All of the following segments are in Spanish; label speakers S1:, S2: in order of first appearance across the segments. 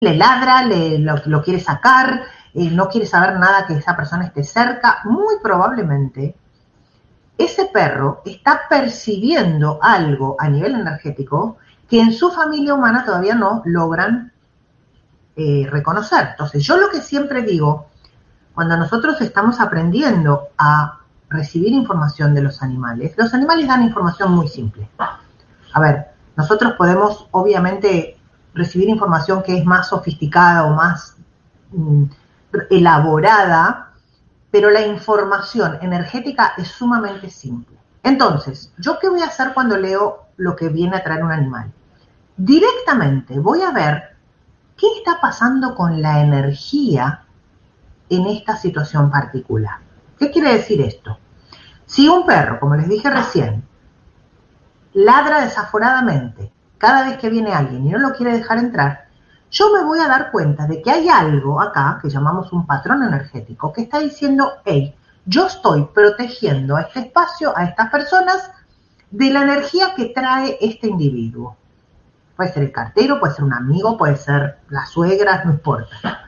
S1: le ladra, lo quiere sacar, no quiere saber nada que esa persona esté cerca, muy probablemente ese perro está percibiendo algo a nivel energético que en su familia humana todavía no logran reconocer. Entonces, yo lo que siempre digo, cuando nosotros estamos aprendiendo a recibir información de los animales dan información muy simple. A ver, nosotros podemos obviamente recibir información que es más sofisticada o más elaborada, pero la información energética es sumamente simple. Entonces, ¿yo qué voy a hacer cuando leo lo que viene a traer un animal? Directamente voy a ver qué está pasando con la energía en esta situación particular. ¿Qué quiere decir esto? Si un perro, como les dije recién, ladra desaforadamente cada vez que viene alguien y no lo quiere dejar entrar, yo me voy a dar cuenta de que hay algo acá, que llamamos un patrón energético, que está diciendo, hey, yo estoy protegiendo a este espacio, a estas personas, de la energía que trae este individuo. Puede ser el cartero, puede ser un amigo, puede ser la suegra, no importa.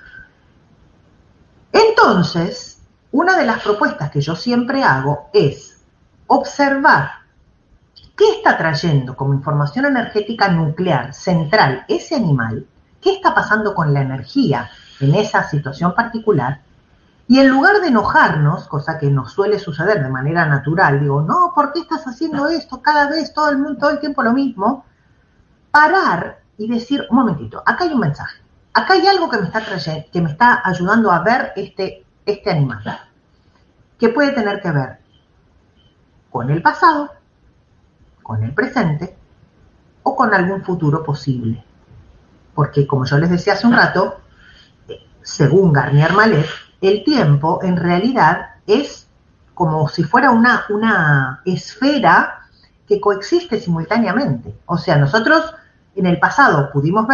S1: Entonces, una de las propuestas que yo siempre hago es observar qué está trayendo como información energética nuclear central ese animal, qué está pasando con la energía en esa situación particular, y en lugar de enojarnos, cosa que nos suele suceder de manera natural, digo, no, ¿por qué estás haciendo esto cada vez, todo el mundo, todo el tiempo lo mismo? Parar y decir, un momentito, acá hay un mensaje, acá hay algo que me está trayendo, que me está ayudando a ver este animal, que puede tener que ver con el pasado, con el presente o con algún futuro posible. Porque, como yo les decía hace un rato, según Garnier Mallet, el tiempo en realidad es como si fuera una esfera que coexiste simultáneamente. O sea, nosotros en el pasado pudimos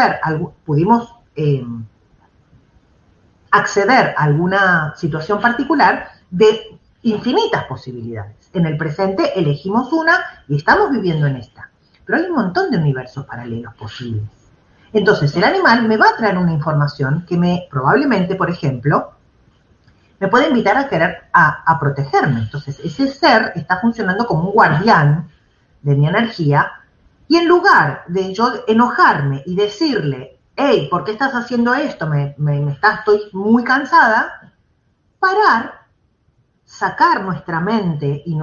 S1: acceder a alguna situación particular de infinitas posibilidades. En el presente elegimos una y estamos viviendo en esta. Pero hay un montón de universos paralelos posibles. Entonces, el animal me va a traer una información que probablemente, por ejemplo, me puede invitar a querer a protegerme. Entonces, ese ser está funcionando como un guardián de mi energía, y en lugar de yo enojarme y decirle, hey, ¿por qué estás haciendo esto? Estoy muy cansada, parar, sacar nuestra mente y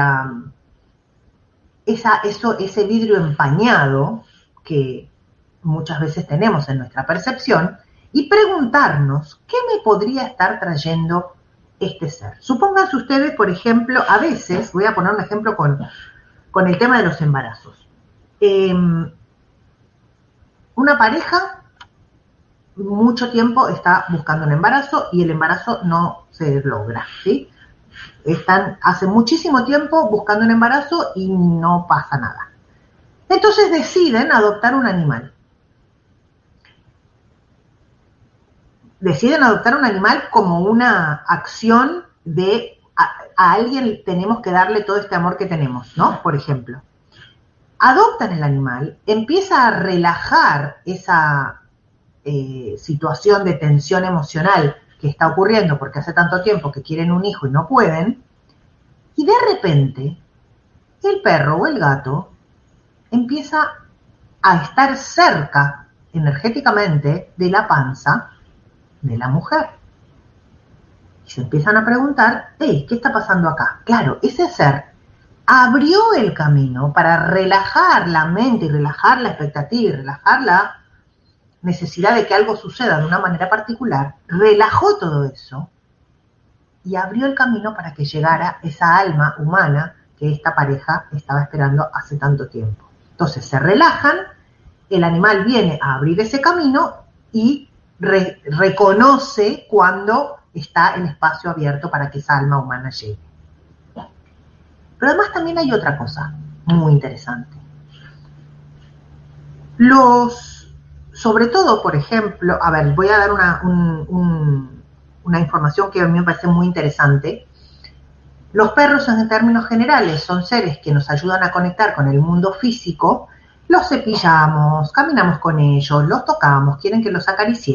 S1: ese vidrio empañado que muchas veces tenemos en nuestra percepción, y preguntarnos qué me podría estar trayendo este ser. Supónganse ustedes, por ejemplo, a veces, voy a poner un ejemplo con el tema de los embarazos. Una pareja mucho tiempo está buscando un embarazo y el embarazo no se logra, ¿sí? Están hace muchísimo tiempo buscando un embarazo y no pasa nada. Entonces deciden adoptar un animal. Deciden adoptar un animal como una acción de a alguien tenemos que darle todo este amor que tenemos, ¿no? Por ejemplo. Adoptan el animal, empieza a relajar esa situación de tensión emocional que está ocurriendo porque hace tanto tiempo que quieren un hijo y no pueden, y de repente el perro o el gato empieza a estar cerca energéticamente de la panza de la mujer. Y se empiezan a preguntar, hey, ¿qué está pasando acá? Claro, ese ser abrió el camino para relajar la mente y relajar la expectativa y relajar la necesidad de que algo suceda de una manera particular, relajó todo eso y abrió el camino para que llegara esa alma humana que esta pareja estaba esperando hace tanto tiempo. Entonces se relajan, el animal viene a abrir ese camino y reconoce cuando está el espacio abierto para que esa alma humana llegue. Pero además también hay otra cosa muy interesante. Sobre todo, por ejemplo, a ver, voy a dar una información que a mí me parece muy interesante. Los perros, en términos generales, son seres que nos ayudan a conectar con el mundo físico Los cepillamos, caminamos con ellos, los tocamos, quieren que los acariciemos.